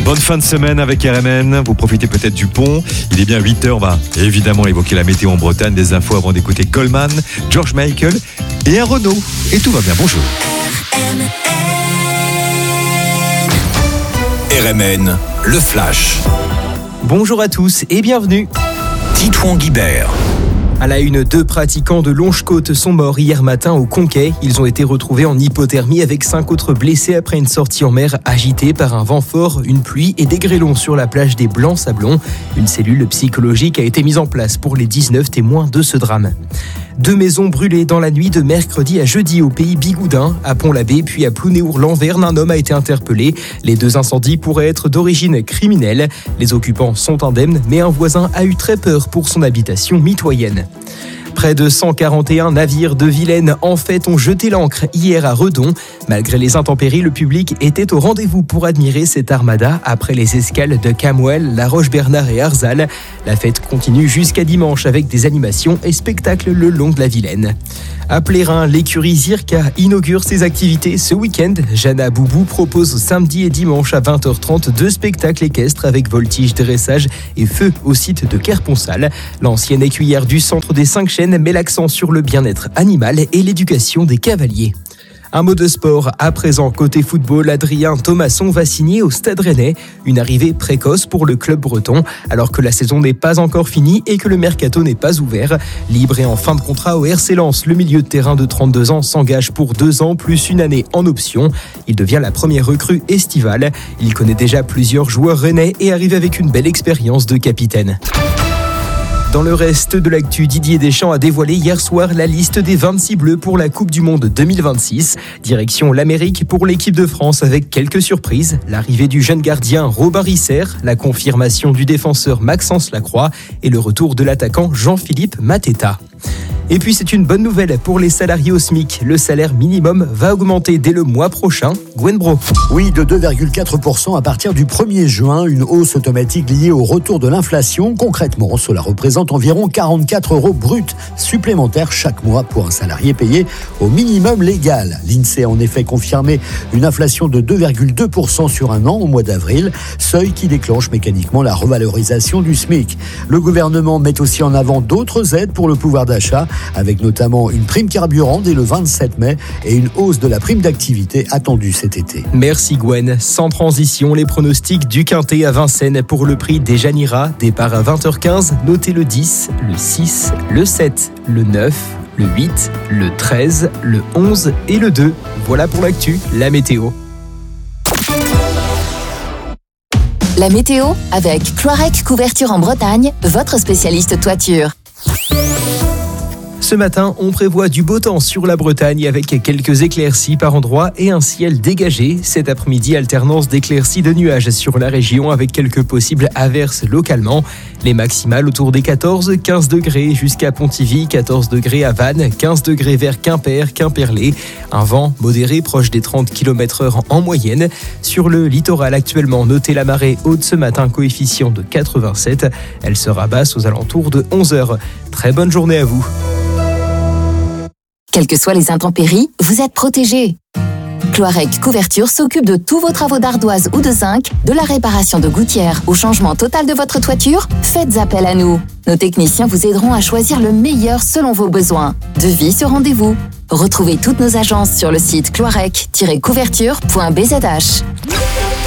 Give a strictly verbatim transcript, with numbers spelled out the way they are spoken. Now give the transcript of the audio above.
Bonne fin de semaine avec R M N. Vous profitez peut-être du pont. Il est bien huit heures. On va évidemment évoquer la météo en Bretagne. Des infos avant d'écouter Coleman, George Michael et un Renault. Et tout va bien. Bonjour. R M N, le Flash. Bonjour à tous et bienvenue. Titouan Guibert. À la une, deux pratiquants de Longe-Côte sont morts hier matin au Conquet. Ils ont été retrouvés en hypothermie avec cinq autres blessés après une sortie en mer agitée par un vent fort, une pluie et des grêlons sur la plage des Blancs-Sablons. Une cellule psychologique a été mise en place pour les dix-neuf témoins de ce drame. Deux maisons brûlées dans la nuit de mercredi à jeudi au pays Bigoudin, à Pont-l'Abbé puis à Plounéour-Lanverne. Un homme a été interpellé. Les deux incendies pourraient être d'origine criminelle. Les occupants sont indemnes, mais un voisin a eu très peur pour son habitation mitoyenne. Près de cent quarante et un navires de Vilaine en fait ont jeté l'ancre hier à Redon. Malgré les intempéries, le public était au rendez-vous pour admirer cette armada après les escales de Camouel, La Roche-Bernard et Arzal. La fête continue jusqu'à dimanche avec des animations et spectacles le long de la Vilaine. À Plérin, l'écurie Zirka inaugure ses activités ce week-end. Jana Boubou propose samedi et dimanche à vingt heures trente deux spectacles équestres avec voltige, dressage et feu au site de Kerponsal. L'ancienne écuyère du centre des Cinq Chênes met l'accent sur le bien-être animal et l'éducation des cavaliers. Un mot de sport, à présent côté football, Adrien Thomasson va signer au Stade Rennais. Une arrivée précoce pour le club breton, alors que la saison n'est pas encore finie et que le mercato n'est pas ouvert. Libre et en fin de contrat au R C Lens, le milieu de terrain de trente-deux ans s'engage pour deux ans plus une année en option. Il devient la première recrue estivale. Il connaît déjà plusieurs joueurs rennais et arrive avec une belle expérience de capitaine. Dans le reste de l'actu, Didier Deschamps a dévoilé hier soir la liste des vingt-six Bleus pour la Coupe du Monde deux mille vingt-six. Direction l'Amérique pour l'équipe de France avec quelques surprises. L'arrivée du jeune gardien Robin Risser, la confirmation du défenseur Maxence Lacroix et le retour de l'attaquant Jean-Philippe Mateta. Et puis c'est une bonne nouvelle pour les salariés au SMIC. Le salaire minimum va augmenter dès le mois prochain. Gwen Bro. Oui, de deux virgule quatre pour cent à partir du premier juin, une hausse automatique liée au retour de l'inflation. Concrètement, cela représente environ quarante-quatre euros bruts supplémentaires chaque mois pour un salarié payé au minimum légal. L'INSEE a en effet confirmé une inflation de deux virgule deux pour cent sur un an au mois d'avril, seuil qui déclenche mécaniquement la revalorisation du SMIC. Le gouvernement met aussi en avant d'autres aides pour le pouvoir d'achat, avec notamment une prime carburant dès le vingt-sept mai et une hausse de la prime d'activité attendue cet été. Merci Gwen. Sans transition, les pronostics du Quintet à Vincennes pour le prix des Janira. Départ à vingt heures quinze, notez le dix, le six, le sept, le neuf, le huit, le treize, le onze et le deux. Voilà pour l'actu, la météo. La météo avec Cloirec Couverture en Bretagne, votre spécialiste toiture. Ce matin, on prévoit du beau temps sur la Bretagne avec quelques éclaircies par endroits et un ciel dégagé. Cet après-midi, alternance d'éclaircies de nuages sur la région avec quelques possibles averses localement. Les maximales autour des quatorze, quinze degrés jusqu'à Pontivy, quatorze degrés à Vannes, quinze degrés vers Quimper, Quimperlé. Un vent modéré proche des trente kilomètres heure en moyenne. Sur le littoral actuellement, notez la marée haute ce matin, coefficient de quatre-vingt-sept. Elle sera basse aux alentours de onze heures. Très bonne journée à vous. Quelles que soient les intempéries, vous êtes protégés. Cloirec Couverture s'occupe de tous vos travaux d'ardoise ou de zinc, de la réparation de gouttières au changement total de votre toiture. Faites appel à nous. Nos techniciens vous aideront à choisir le meilleur selon vos besoins. Devis sur rendez-vous. Retrouvez toutes nos agences sur le site cloirec tiret couverture point b z h.